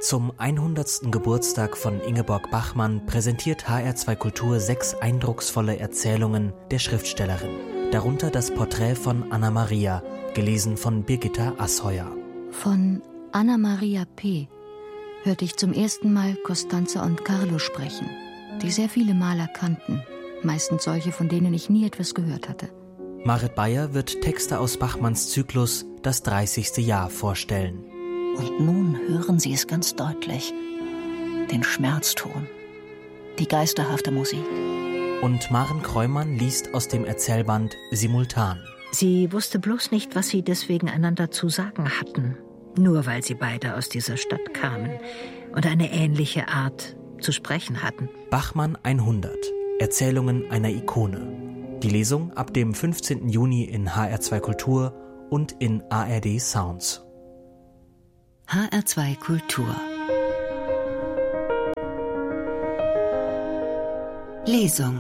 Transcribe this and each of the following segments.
Zum 100. Geburtstag von Ingeborg Bachmann präsentiert HR2 Kultur 6 eindrucksvolle Erzählungen der Schriftstellerin. Darunter das Porträt von Anna Maria, gelesen von Birgitta Asheuer. Von Anna Maria P. hörte ich zum ersten Mal Costanza und Carlo sprechen, die sehr viele Maler kannten, meistens solche, von denen ich nie etwas gehört hatte. Marit Beyer wird Texte aus Bachmanns Zyklus Das 30. Jahr vorstellen. Und nun hören Sie es ganz deutlich. Den Schmerzton. Die geisterhafte Musik. Und Maren Kreumann liest aus dem Erzählband Simultan. Sie wusste bloß nicht, was sie deswegen einander zu sagen hatten. Nur weil sie beide aus dieser Stadt kamen und eine ähnliche Art zu sprechen hatten. Bachmann 100. Erzählungen einer Ikone. Die Lesung ab dem 15. Juni in HR2 Kultur und in ARD Sounds. HR2 Kultur. Lesung.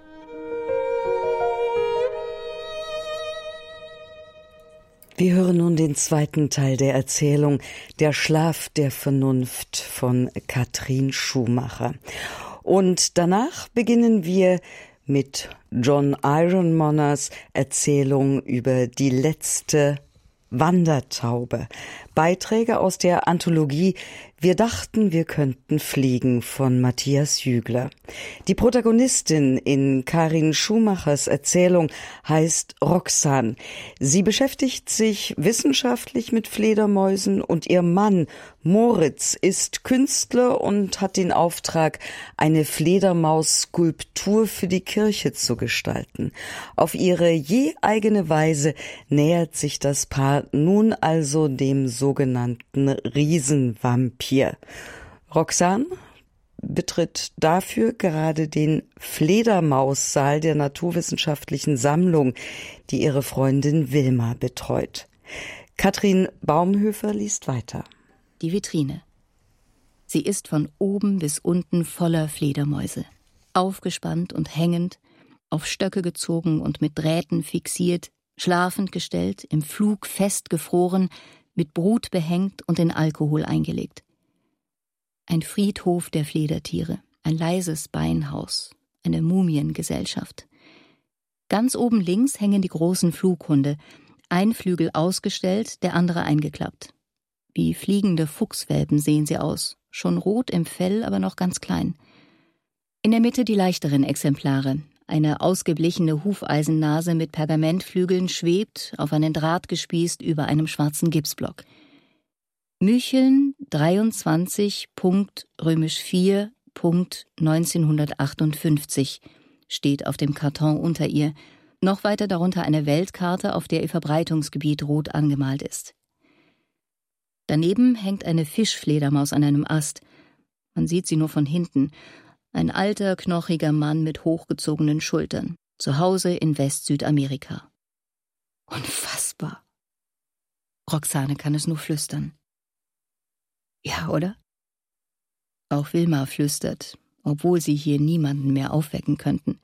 Wir hören nun den zweiten Teil der Erzählung Der Schlaf der Vernunft von Katrin Schumacher. Und danach beginnen wir mit John Ironmonners Erzählung über die letzte Wandertaube. Beiträge aus der Anthologie Wir dachten, wir könnten fliegen von Matthias Jügler. Die Protagonistin in Karin Schumachers Erzählung heißt Roxane. Sie beschäftigt sich wissenschaftlich mit Fledermäusen und ihr Mann Moritz ist Künstler und hat den Auftrag, eine Fledermaus-Skulptur für die Kirche zu gestalten. Auf ihre je eigene Weise nähert sich das Paar nun also dem sogenannten Riesenvampir. Roxane betritt dafür gerade den Fledermaussaal der Naturwissenschaftlichen Sammlung, die ihre Freundin Wilma betreut. Katrin Baumhöfer liest weiter. Die Vitrine. Sie ist von oben bis unten voller Fledermäuse. Aufgespannt und hängend, auf Stöcke gezogen und mit Drähten fixiert, schlafend gestellt, im Flug festgefroren, mit Brut behängt und in Alkohol eingelegt. Ein Friedhof der Fledertiere, ein leises Beinhaus, eine Mumiengesellschaft. Ganz oben links hängen die großen Flughunde, ein Flügel ausgestellt, der andere eingeklappt. Wie fliegende Fuchswelpen sehen sie aus, schon rot im Fell, aber noch ganz klein. In der Mitte die leichteren Exemplare. Eine ausgeblichene Hufeisennase mit Pergamentflügeln schwebt, auf einen Draht gespießt, über einem schwarzen Gipsblock. Mücheln 23.4.1958 steht auf dem Karton unter ihr. Noch weiter darunter eine Weltkarte, auf der ihr Verbreitungsgebiet rot angemalt ist. Daneben hängt eine Fischfledermaus an einem Ast. Man sieht sie nur von hinten. Ein alter, knochiger Mann mit hochgezogenen Schultern. Zu Hause in West-Südamerika. Unfassbar. Roxane kann es nur flüstern. Ja, oder? Auch Wilma flüstert, obwohl sie hier niemanden mehr aufwecken könnten.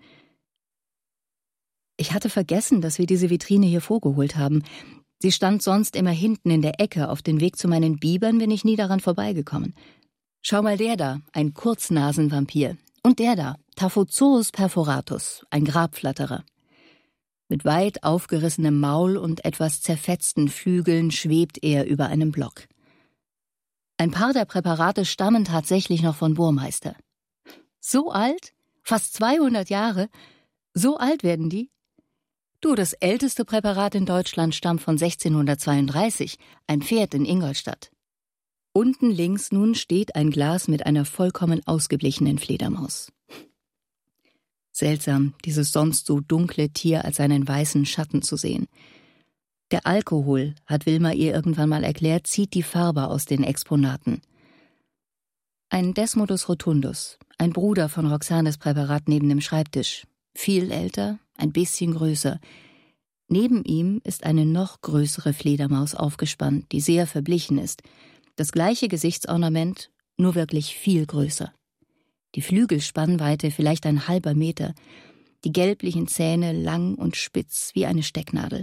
Ich hatte vergessen, dass wir diese Vitrine hier vorgeholt haben. Sie stand sonst immer hinten in der Ecke. Auf den Weg zu meinen Bibern bin ich nie daran vorbeigekommen. Schau mal, der da, ein Kurznasenvampir. Und der da, Taphozous perforatus, ein Grabflatterer. Mit weit aufgerissenem Maul und etwas zerfetzten Flügeln schwebt er über einem Block. Ein paar der Präparate stammen tatsächlich noch von Burmeister. So alt? Fast 200 Jahre? So alt werden die? Du, das älteste Präparat in Deutschland stammt von 1632, ein Pferd in Ingolstadt. Unten links nun steht ein Glas mit einer vollkommen ausgeblichenen Fledermaus. Seltsam, dieses sonst so dunkle Tier als einen weißen Schatten zu sehen. Der Alkohol, hat Wilma ihr irgendwann mal erklärt, zieht die Farbe aus den Exponaten. Ein Desmodus rotundus, ein Bruder von Roxanes Präparat neben dem Schreibtisch. Viel älter, ein bisschen größer. Neben ihm ist eine noch größere Fledermaus aufgespannt, die sehr verblichen ist. Das gleiche Gesichtsornament, nur wirklich viel größer. Die Flügelspannweite vielleicht ein halber Meter, die gelblichen Zähne lang und spitz wie eine Stecknadel.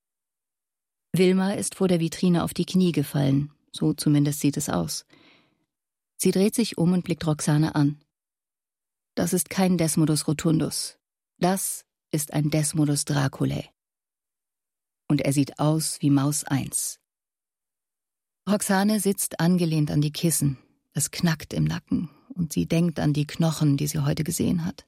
Wilma ist vor der Vitrine auf die Knie gefallen, so zumindest sieht es aus. Sie dreht sich um und blickt Roxane an. Das ist kein Desmodus rotundus. Das ist ein Desmodus draculae. Und er sieht aus wie Maus 1. Roxane sitzt angelehnt an die Kissen. Es knackt im Nacken und sie denkt an die Knochen, die sie heute gesehen hat.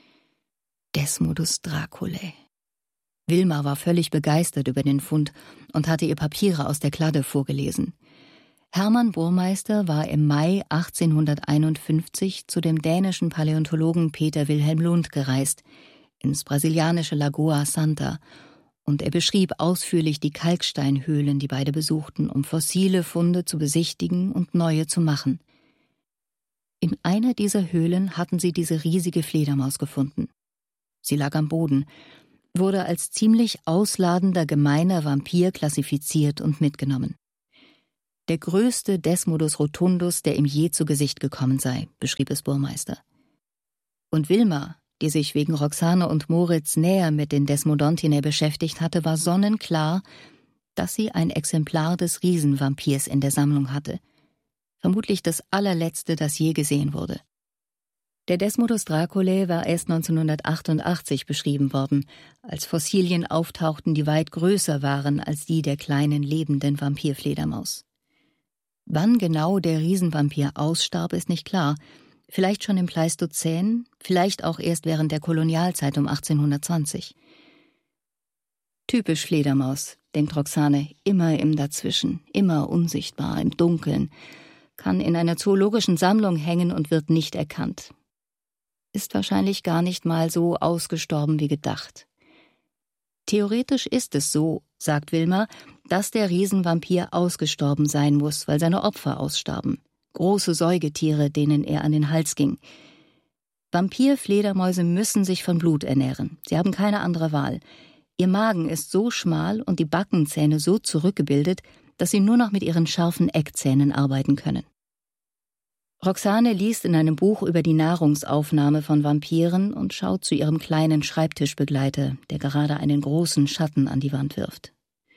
Desmodus draculae. Wilma war völlig begeistert über den Fund und hatte ihr Papiere aus der Kladde vorgelesen. Hermann Burmeister war im Mai 1851 zu dem dänischen Paläontologen Peter Wilhelm Lund gereist, ins brasilianische Lagoa Santa, und er beschrieb ausführlich die Kalksteinhöhlen, die beide besuchten, um fossile Funde zu besichtigen und neue zu machen. In einer dieser Höhlen hatten sie diese riesige Fledermaus gefunden. Sie lag am Boden, wurde als ziemlich ausladender, gemeiner Vampir klassifiziert und mitgenommen. Der größte Desmodus rotundus, der ihm je zu Gesicht gekommen sei, beschrieb es Burmeister. Und Wilma, die sich wegen Roxane und Moritz näher mit den Desmodontinae beschäftigt hatte, war sonnenklar, dass sie ein Exemplar des Riesenvampirs in der Sammlung hatte. Vermutlich das allerletzte, das je gesehen wurde. Der Desmodus draculae war erst 1988 beschrieben worden, als Fossilien auftauchten, die weit größer waren als die der kleinen lebenden Vampirfledermaus. Wann genau der Riesenvampir ausstarb, ist nicht klar. Vielleicht schon im Pleistozän, vielleicht auch erst während der Kolonialzeit um 1820. Typisch Fledermaus, denkt Roxane, immer im Dazwischen, immer unsichtbar, im Dunkeln, kann in einer zoologischen Sammlung hängen und wird nicht erkannt. Ist wahrscheinlich gar nicht mal so ausgestorben wie gedacht. Theoretisch ist es so, sagt Wilma, dass der Riesenvampir ausgestorben sein muss, weil seine Opfer ausstarben. Große Säugetiere, denen er an den Hals ging. Vampirfledermäuse müssen sich von Blut ernähren. Sie haben keine andere Wahl. Ihr Magen ist so schmal und die Backenzähne so zurückgebildet, dass sie nur noch mit ihren scharfen Eckzähnen arbeiten können. Roxane liest in einem Buch über die Nahrungsaufnahme von Vampiren und schaut zu ihrem kleinen Schreibtischbegleiter, der gerade einen großen Schatten an die Wand wirft.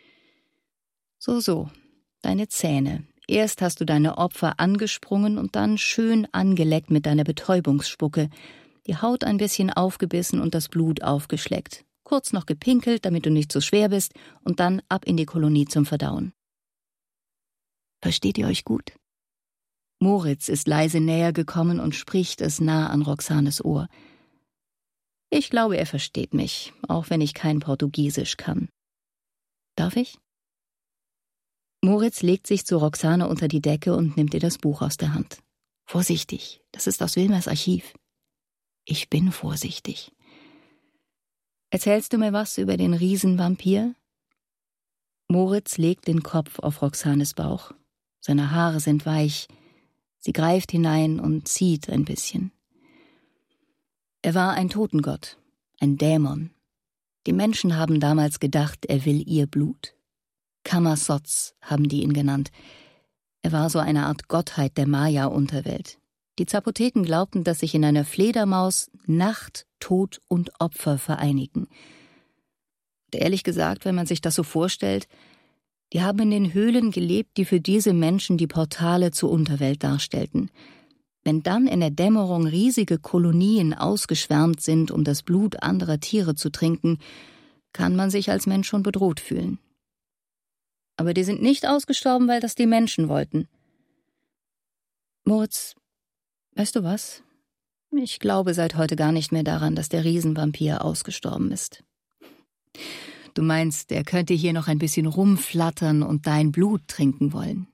So, deine Zähne. Erst hast du deine Opfer angesprungen und dann schön angeleckt mit deiner Betäubungsspucke, die Haut ein bisschen aufgebissen und das Blut aufgeschleckt. Kurz noch gepinkelt, damit du nicht so schwer bist, und dann ab in die Kolonie zum Verdauen. Versteht ihr euch gut? Moritz ist leise näher gekommen und spricht es nah an Roxanes Ohr. Ich glaube, er versteht mich, auch wenn ich kein Portugiesisch kann. Darf ich? Moritz legt sich zu Roxane unter die Decke und nimmt ihr das Buch aus der Hand. Vorsichtig, das ist aus Wilmers Archiv. Ich bin vorsichtig. Erzählst du mir was über den Riesenvampir? Moritz legt den Kopf auf Roxanes Bauch. Seine Haare sind weich. Sie greift hinein und zieht ein bisschen. Er war ein Totengott, ein Dämon. Die Menschen haben damals gedacht, er will ihr Blut. Kamasots haben die ihn genannt. Er war so eine Art Gottheit der Maya-Unterwelt. Die Zapoteken glaubten, dass sich in einer Fledermaus Nacht, Tod und Opfer vereinigen. Und ehrlich gesagt, wenn man sich das so vorstellt, die haben in den Höhlen gelebt, die für diese Menschen die Portale zur Unterwelt darstellten. Wenn dann in der Dämmerung riesige Kolonien ausgeschwärmt sind, um das Blut anderer Tiere zu trinken, kann man sich als Mensch schon bedroht fühlen. Aber die sind nicht ausgestorben, weil das die Menschen wollten. Moritz, weißt du was? Ich glaube seit heute gar nicht mehr daran, dass der Riesenvampir ausgestorben ist. Du meinst, er könnte hier noch ein bisschen rumflattern und dein Blut trinken wollen.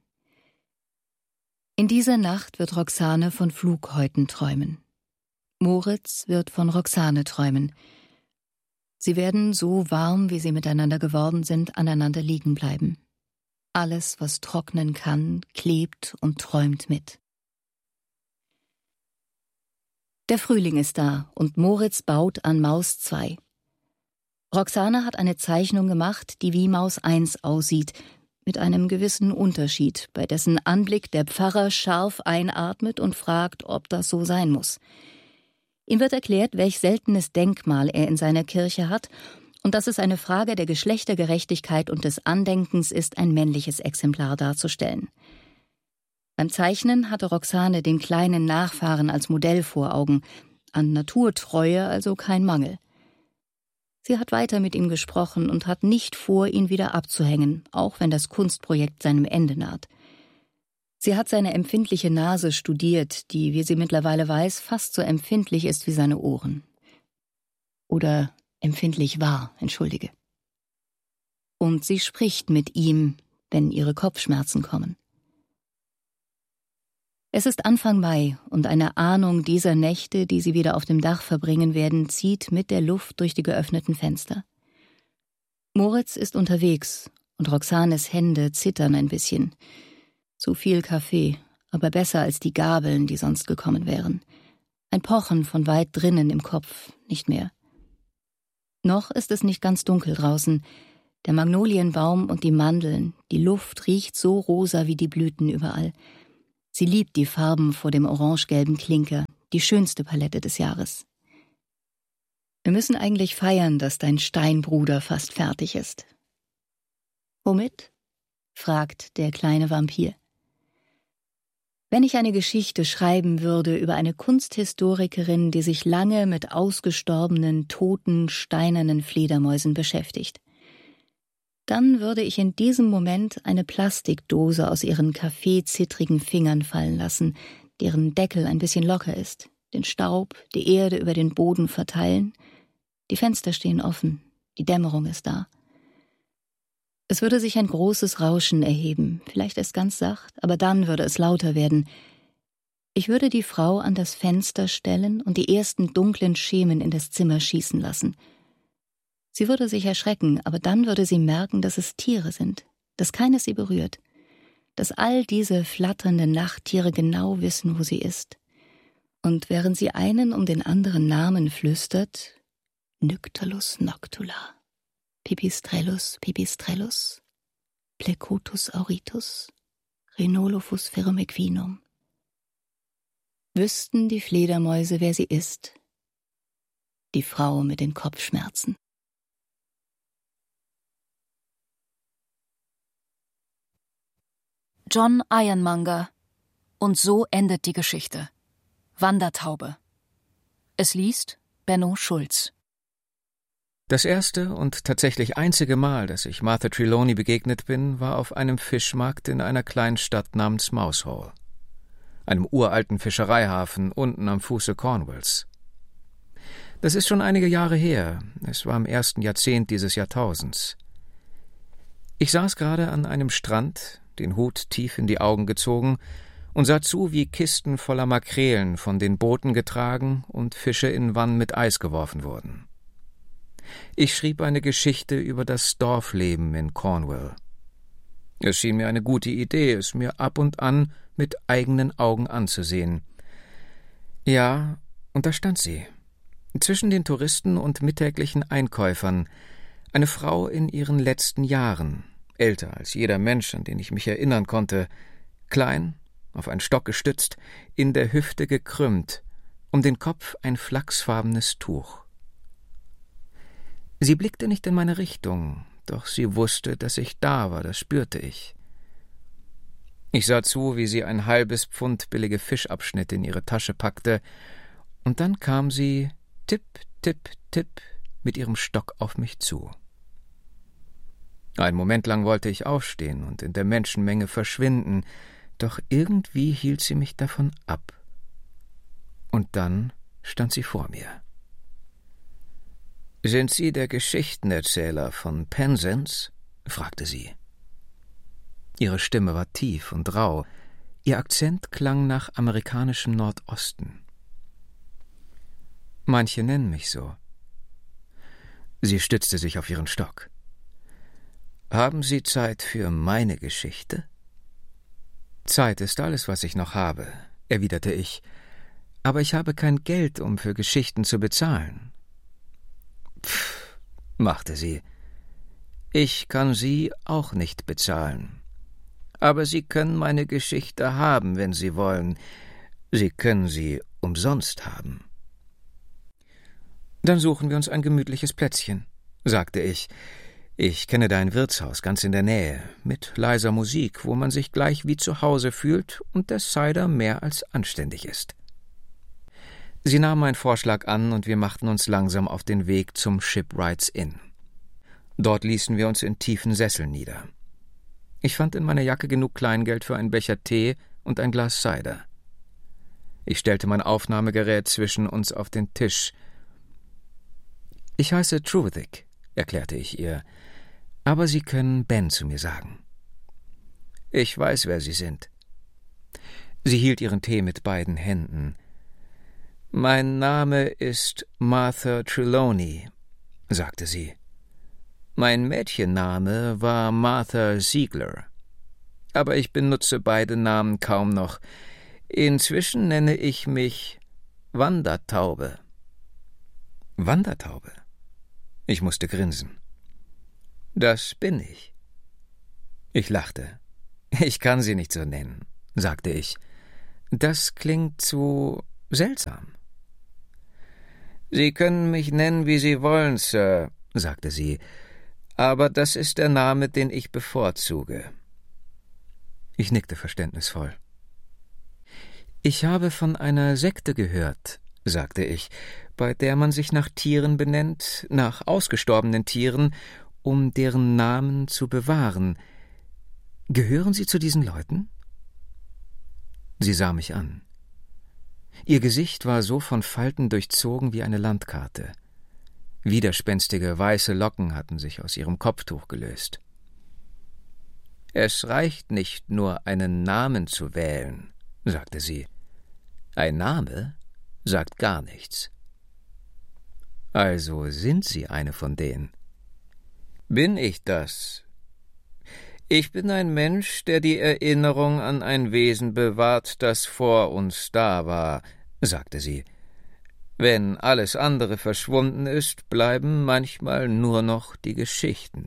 In dieser Nacht wird Roxane von Flughäuten träumen. Moritz wird von Roxane träumen. Sie werden so warm, wie sie miteinander geworden sind, aneinander liegen bleiben. Alles, was trocknen kann, klebt und träumt mit. Der Frühling ist da und Moritz baut an Maus 2. Roxane hat eine Zeichnung gemacht, die wie Maus 1 aussieht, mit einem gewissen Unterschied, bei dessen Anblick der Pfarrer scharf einatmet und fragt, ob das so sein muss. Ihm wird erklärt, welch seltenes Denkmal er in seiner Kirche hat und dass es eine Frage der Geschlechtergerechtigkeit und des Andenkens ist, ein männliches Exemplar darzustellen. Beim Zeichnen hatte Roxane den kleinen Nachfahren als Modell vor Augen, an Naturtreue also kein Mangel. Sie hat weiter mit ihm gesprochen und hat nicht vor, ihn wieder abzuhängen, auch wenn das Kunstprojekt seinem Ende naht. Sie hat seine empfindliche Nase studiert, die, wie sie mittlerweile weiß, fast so empfindlich ist wie seine Ohren. Oder empfindlich war, entschuldige. Und sie spricht mit ihm, wenn ihre Kopfschmerzen kommen. Es ist Anfang Mai und eine Ahnung dieser Nächte, die sie wieder auf dem Dach verbringen werden, zieht mit der Luft durch die geöffneten Fenster. Moritz ist unterwegs und Roxanes Hände zittern ein bisschen. Zu viel Kaffee, aber besser als die Gabeln, die sonst gekommen wären. Ein Pochen von weit drinnen im Kopf, nicht mehr. Noch ist es nicht ganz dunkel draußen. Der Magnolienbaum und die Mandeln, die Luft riecht so rosa wie die Blüten überall. Sie liebt die Farben vor dem orangegelben Klinker, die schönste Palette des Jahres. Wir müssen eigentlich feiern, dass dein Steinbruder fast fertig ist. Womit? Fragt der kleine Vampir. Wenn ich eine Geschichte schreiben würde über eine Kunsthistorikerin, die sich lange mit ausgestorbenen, toten, steinernen Fledermäusen beschäftigt, dann würde ich in diesem Moment eine Plastikdose aus ihren kaffeezittrigen Fingern fallen lassen, deren Deckel ein bisschen locker ist, den Staub, die Erde über den Boden verteilen. Die Fenster stehen offen, die Dämmerung ist da. Es würde sich ein großes Rauschen erheben, vielleicht erst ganz sacht, aber dann würde es lauter werden. Ich würde die Frau an das Fenster stellen und die ersten dunklen Schemen in das Zimmer schießen lassen. Sie würde sich erschrecken, aber dann würde sie merken, dass es Tiere sind, dass keines sie berührt, dass all diese flatternden Nachttiere genau wissen, wo sie ist. Und während sie einen um den anderen Namen flüstert, Nyctalus noctula, Pipistrellus pipistrellus, Plecotus auritus, Rhinolophus firmequinum. Wüssten die Fledermäuse, wer sie ist? Die Frau mit den Kopfschmerzen. John Ironmonger. Und so endet die Geschichte. Wandertaube. Es liest Benno Schulz. Das erste und tatsächlich einzige Mal, dass ich Martha Trelawney begegnet bin, war auf einem Fischmarkt in einer kleinen Stadt namens Mousehole, einem uralten Fischereihafen unten am Fuße Cornwalls. Das ist schon einige Jahre her, es war im ersten Jahrzehnt dieses Jahrtausends. Ich saß gerade an einem Strand, den Hut tief in die Augen gezogen, und sah zu, wie Kisten voller Makrelen von den Booten getragen und Fische in Wannen mit Eis geworfen wurden. Ich schrieb eine Geschichte über das Dorfleben in Cornwall. Es schien mir eine gute Idee, es mir ab und an mit eigenen Augen anzusehen. Ja, und da stand sie, zwischen den Touristen und mittäglichen Einkäufern, eine Frau in ihren letzten Jahren, älter als jeder Mensch, an den ich mich erinnern konnte, klein, auf einen Stock gestützt, in der Hüfte gekrümmt, um den Kopf ein flachsfarbenes Tuch. Sie blickte nicht in meine Richtung, doch sie wusste, dass ich da war, das spürte ich. Ich sah zu, wie sie ein halbes Pfund billige Fischabschnitte in ihre Tasche packte, und dann kam sie tipp, tipp, tipp mit ihrem Stock auf mich zu. Einen Moment lang wollte ich aufstehen und in der Menschenmenge verschwinden, doch irgendwie hielt sie mich davon ab. Und dann stand sie vor mir. »Sind Sie der Geschichtenerzähler von Penzance?« fragte sie. Ihre Stimme war tief und rau, ihr Akzent klang nach amerikanischem Nordosten. »Manche nennen mich so.« Sie stützte sich auf ihren Stock. »Haben Sie Zeit für meine Geschichte?« »Zeit ist alles, was ich noch habe«, erwiderte ich, »aber ich habe kein Geld, um für Geschichten zu bezahlen.« »Pff«, machte sie, »ich kann Sie auch nicht bezahlen. Aber Sie können meine Geschichte haben, wenn Sie wollen. Sie können sie umsonst haben.« »Dann suchen wir uns ein gemütliches Plätzchen«, sagte ich. Ich kenne da ein Wirtshaus ganz in der Nähe, mit leiser Musik, wo man sich gleich wie zu Hause fühlt und der Cider mehr als anständig ist. Sie nahm meinen Vorschlag an und wir machten uns langsam auf den Weg zum Shipwrights Inn. Dort ließen wir uns in tiefen Sesseln nieder. Ich fand in meiner Jacke genug Kleingeld für einen Becher Tee und ein Glas Cider. Ich stellte mein Aufnahmegerät zwischen uns auf den Tisch. »Ich heiße Truvethik«, erklärte ich ihr, »aber Sie können Ben zu mir sagen.« »Ich weiß, wer Sie sind.« Sie hielt ihren Tee mit beiden Händen. »Mein Name ist Martha Trelawney«, sagte sie. »Mein Mädchenname war Martha Ziegler. Aber ich benutze beide Namen kaum noch. Inzwischen nenne ich mich Wandertaube.« »Wandertaube?« Ich musste grinsen. »Das bin ich.« Ich lachte. »Ich kann Sie nicht so nennen«, sagte ich. »Das klingt zu seltsam.« »Sie können mich nennen, wie Sie wollen, Sir«, sagte sie, »aber das ist der Name, den ich bevorzuge.« Ich nickte verständnisvoll. »Ich habe von einer Sekte gehört«, sagte ich, »bei der man sich nach Tieren benennt, nach ausgestorbenen Tieren, um deren Namen zu bewahren. Gehören Sie zu diesen Leuten?« Sie sah mich an. Ihr Gesicht war so von Falten durchzogen wie eine Landkarte. Widerspenstige weiße Locken hatten sich aus ihrem Kopftuch gelöst. »Es reicht nicht nur, einen Namen zu wählen«, sagte sie. »Ein Name sagt gar nichts.« »Also sind Sie eine von denen?« »Bin ich das? Ich bin ein Mensch, der die Erinnerung an ein Wesen bewahrt, das vor uns da war«, sagte sie. »Wenn alles andere verschwunden ist, bleiben manchmal nur noch die Geschichten.«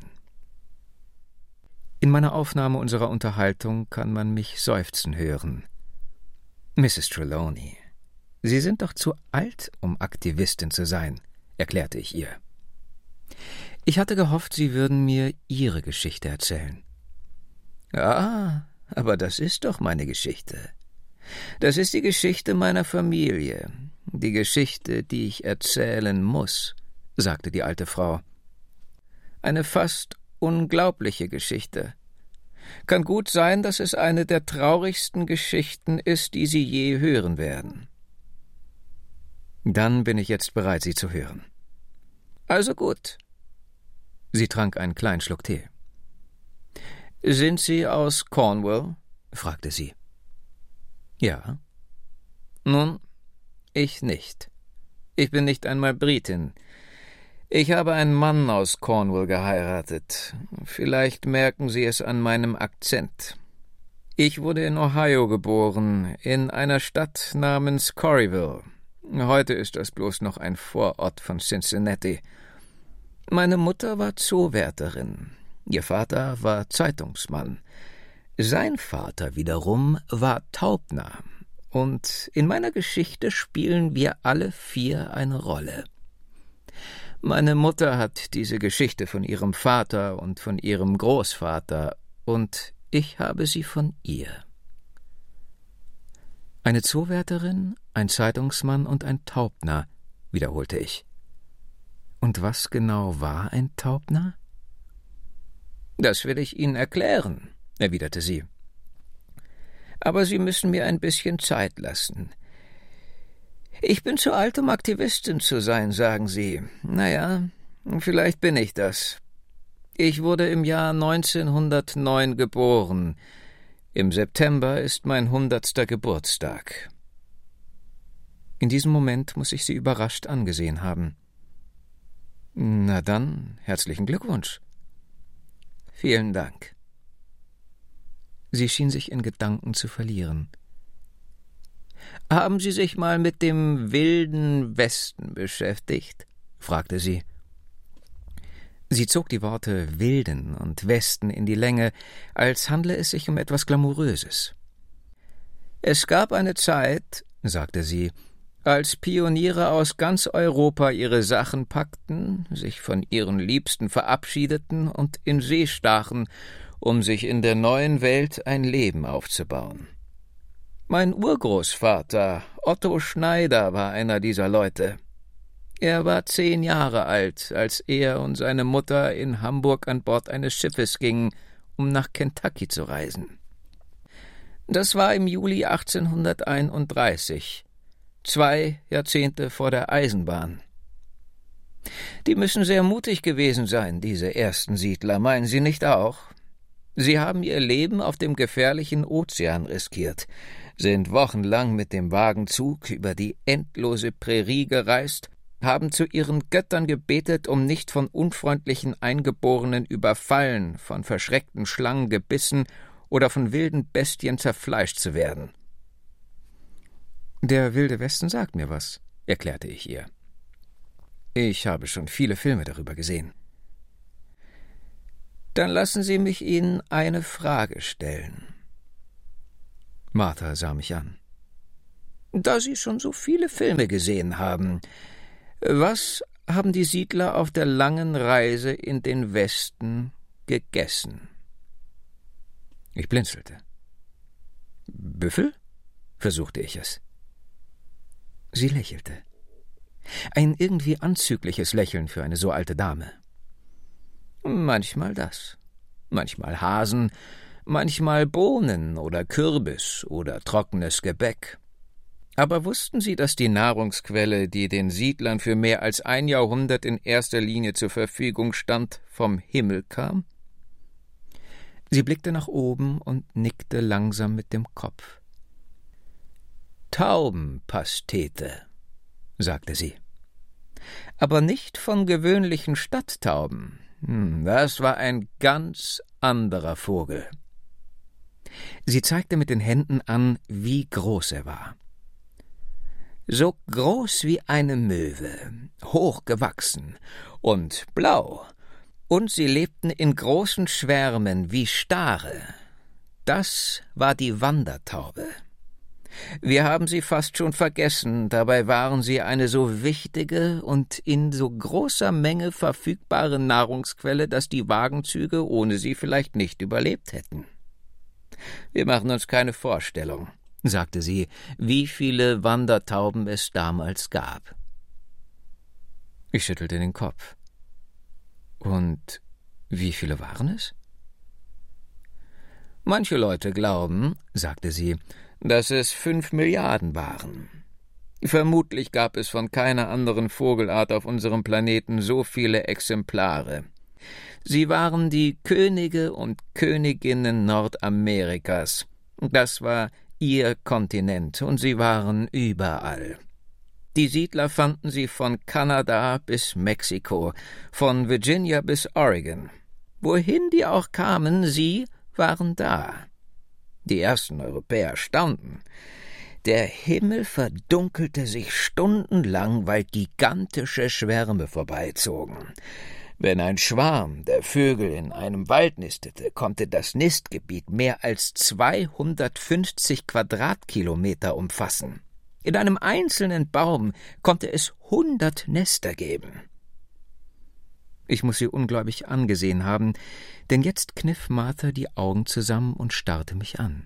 In meiner Aufnahme unserer Unterhaltung kann man mich seufzen hören. »Mrs. Trelawney, Sie sind doch zu alt, um Aktivistin zu sein«, erklärte ich ihr. Ich hatte gehofft, Sie würden mir Ihre Geschichte erzählen. »Ah, aber das ist doch meine Geschichte. Das ist die Geschichte meiner Familie, die Geschichte, die ich erzählen muss«, sagte die alte Frau. »Eine fast unglaubliche Geschichte. Kann gut sein, dass es eine der traurigsten Geschichten ist, die Sie je hören werden.« »Dann bin ich jetzt bereit, Sie zu hören.« »Also gut.« Sie trank einen kleinen Schluck Tee. »Sind Sie aus Cornwall?« fragte sie. »Ja.« »Nun, ich nicht. Ich bin nicht einmal Britin. Ich habe einen Mann aus Cornwall geheiratet. Vielleicht merken Sie es an meinem Akzent. Ich wurde in Ohio geboren, in einer Stadt namens Corryville. Heute ist das bloß noch ein Vorort von Cincinnati. Meine Mutter war Zoowärterin. Ihr Vater war Zeitungsmann. Sein Vater wiederum war Taubner. Und in meiner Geschichte spielen wir alle 4 eine Rolle. Meine Mutter hat diese Geschichte von ihrem Vater und von ihrem Großvater, und ich habe sie von ihr.« »Eine Zoowärterin, ein Zeitungsmann und ein Taubner«, wiederholte ich. »Und was genau war ein Taubner?« »Das will ich Ihnen erklären«, erwiderte sie. »Aber Sie müssen mir ein bisschen Zeit lassen. Ich bin zu alt, um Aktivistin zu sein, sagen Sie. Naja, vielleicht bin ich das. Ich wurde im Jahr 1909 geboren. Im September ist mein 100. Geburtstag.« In diesem Moment muss ich sie überrascht angesehen haben. »Na dann, herzlichen Glückwunsch.« »Vielen Dank.« Sie schien sich in Gedanken zu verlieren. »Haben Sie sich mal mit dem Wilden Westen beschäftigt?« fragte sie. Sie zog die Worte Wilden und Westen in die Länge, als handle es sich um etwas Glamouröses. »Es gab eine Zeit«, sagte sie, Als Pioniere aus ganz Europa ihre Sachen packten, sich von ihren Liebsten verabschiedeten und in See stachen, um sich in der neuen Welt ein Leben aufzubauen. Mein Urgroßvater, Otto Schneider, war einer dieser Leute. Er war 10 Jahre alt, als er und seine Mutter in Hamburg an Bord eines Schiffes gingen, um nach Kentucky zu reisen. Das war im Juli 1831, 2 Jahrzehnte vor der Eisenbahn. Die müssen sehr mutig gewesen sein, diese ersten Siedler, meinen Sie nicht auch? Sie haben ihr Leben auf dem gefährlichen Ozean riskiert, sind wochenlang mit dem Wagenzug über die endlose Prärie gereist, haben zu ihren Göttern gebetet, um nicht von unfreundlichen Eingeborenen überfallen, von verschreckten Schlangen gebissen oder von wilden Bestien zerfleischt zu werden. »Der Wilde Westen sagt mir was«, erklärte ich ihr. »Ich habe schon viele Filme darüber gesehen.« »Dann lassen Sie mich Ihnen eine Frage stellen.« Martha sah mich an. »Da Sie schon so viele Filme gesehen haben, was haben die Siedler auf der langen Reise in den Westen gegessen?« Ich blinzelte. »Büffel?« versuchte ich es. Sie lächelte. Ein irgendwie anzügliches Lächeln für eine so alte Dame. »Manchmal das, manchmal Hasen, manchmal Bohnen oder Kürbis oder trockenes Gebäck. Aber wussten Sie, dass die Nahrungsquelle, die den Siedlern für mehr als 1 Jahrhundert in erster Linie zur Verfügung stand, vom Himmel kam?« Sie blickte nach oben und nickte langsam mit dem Kopf. »Taubenpastete«, sagte sie. »Aber nicht von gewöhnlichen Stadttauben. Das war ein ganz anderer Vogel.« Sie zeigte mit den Händen an, wie groß er war. »So groß wie eine Möwe, hochgewachsen und blau, und sie lebten in großen Schwärmen wie Stare. Das war die Wandertaube. Wir haben sie fast schon vergessen, dabei waren sie eine so wichtige und in so großer Menge verfügbare Nahrungsquelle, dass die Wagenzüge ohne sie vielleicht nicht überlebt hätten. Wir machen uns keine Vorstellung«, sagte sie, »wie viele Wandertauben es damals gab.« Ich schüttelte den Kopf. »Und wie viele waren es?« »Manche Leute glauben«, sagte sie, »dass es 5 Milliarden waren. Vermutlich gab es von keiner anderen Vogelart auf unserem Planeten so viele Exemplare. Sie waren die Könige und Königinnen Nordamerikas. Das war ihr Kontinent, und sie waren überall. Die Siedler fanden sie von Kanada bis Mexiko, von Virginia bis Oregon. Wohin die auch kamen, sie waren da. Die ersten Europäer staunten. Der Himmel verdunkelte sich stundenlang, weil gigantische Schwärme vorbeizogen. Wenn ein Schwarm der Vögel in einem Wald nistete, konnte das Nistgebiet mehr als 250 Quadratkilometer umfassen. In einem einzelnen Baum konnte es 100 Nester geben. Ich muss sie ungläubig angesehen haben, denn jetzt kniff Martha die Augen zusammen und starrte mich an.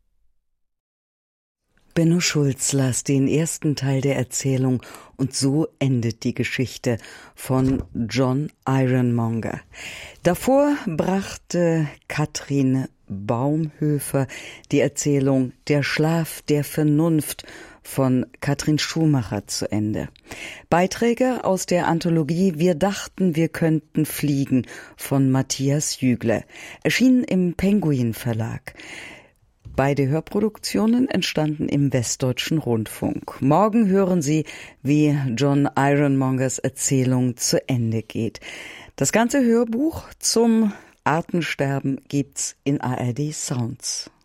Benno Schulz las den ersten Teil der Erzählung und so endet die Geschichte von John Ironmonger. Davor brachte Katrin Baumhöfer die Erzählung Der Schlaf der Vernunft von Katrin Schumacher zu Ende. Beiträge aus der Anthologie Wir dachten, wir könnten fliegen von Matthias Jügle, erschienen im Penguin Verlag. Beide Hörproduktionen entstanden im Westdeutschen Rundfunk. Morgen hören Sie, wie John Ironmongers Erzählung zu Ende geht. Das ganze Hörbuch zum Artensterben gibt's in ARD Sounds.